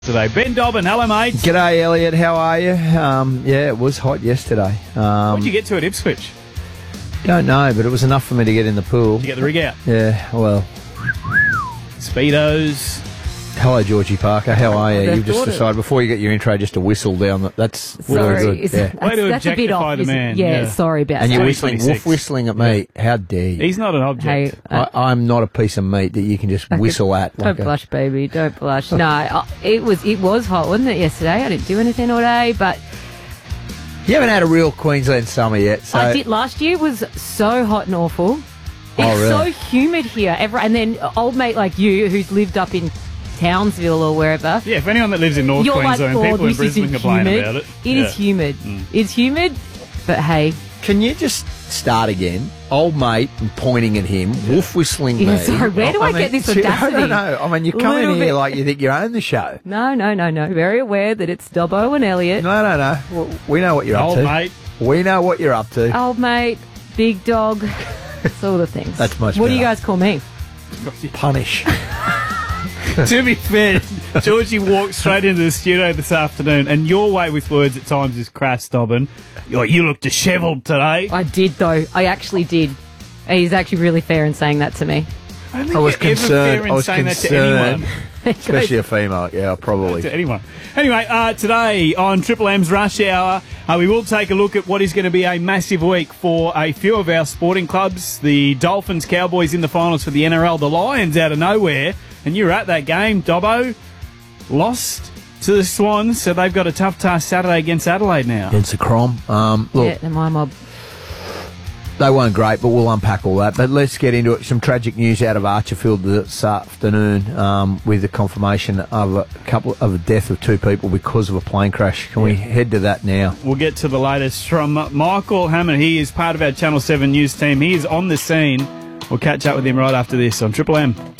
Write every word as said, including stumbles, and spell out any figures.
Today, Ben Dobbin, hello mate. G'day Elliot, how are you? Um, yeah, it was hot yesterday. Um, What did you get to at Ipswich? Don't know, but it was enough for me to get in the pool. Did you get the rig out? Yeah, well, Speedos. hello Georgie Parker, how are you? They've You've just thought it. decided before you get your intro just to whistle down. The, that's Sorry. really good. Is- Yeah. That's, Way to that's a bit objectify off, the isn't it? man, Yeah, yeah. sorry about And you're that. whistling, twenty-six. woof whistling at me. How dare you? He's not an Hey, object. uh, I, I'm not a piece of meat that you can just whistle at. don't Like a, blush, baby. Don't blush. No, uh, it was it was hot, wasn't it? Yesterday, I didn't do anything all day, but you haven't had a real Queensland summer yet, so I did. Last year was so hot and awful. It's Oh, really? so humid here. Every, and then old mate like you, who's lived up in Townsville or wherever. Yeah, if anyone that lives in North You're like, Queensland, oh, people in this Brisbane isn't complain humid. about it. It Yeah. is humid. Mm. It's humid, but hey, can you just start again? Old mate and pointing at him, woof whistling Yeah, me. sorry, where do I get this see, I audacity? don't know. I mean, you come in Little here bit. like you think you own the show. no, no, no, no. Very aware that it's Dobbo and Elliot. No, no, no. W- We know what you're Old up to. mate. We know what you're up to. Old mate, big dog, it's all the things. That's much What do you better. guys call me? Punish. To be fair, Georgie walked straight into the studio this afternoon, and your way with words at times is crass, Dobbin. You're, you look dishevelled today. I did though. I actually did. He's actually really fair in saying that to me. I, don't think I was you're ever fair concerned. in I was saying that to concerned. anyone. Especially a female. Yeah, probably. To anyone. Anyway, uh, today on Triple M's Rush Hour, uh, we will take a look at what is going to be a massive week for a few of our sporting clubs. The Dolphins, Cowboys in the finals for the N R L. The Lions out of nowhere. And you were at that game, Dobbo. Lost to the Swans, so they've got a tough task Saturday against Adelaide now. Against the Crom. Um, look, Yeah, the my mob. they weren't great, but we'll unpack all that. But let's get into it. Some tragic news out of Archerfield this afternoon um, with the confirmation of a couple of the death of two people because of a plane crash. Can we head to that now? We'll get to the latest from Michael Hammond. He is part of our Channel seven news team. He is on the scene. We'll catch up with him right after this on Triple M.